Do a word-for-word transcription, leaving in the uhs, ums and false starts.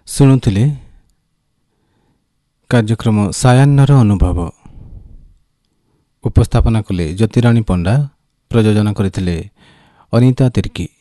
ଶୁଣୁଥିଲେ କାର୍ଯ୍ୟକ୍ରମ ସାୟାହ୍ନର ଅନୁଭବ। ଉପସ୍ଥାପନା କଲେ ଜ୍ୟୋତିରାଣୀ ପଣ୍ଡା, ପ୍ରଯୋଜନା କରିଥିଲେ ଅନିତା ତିର୍କି।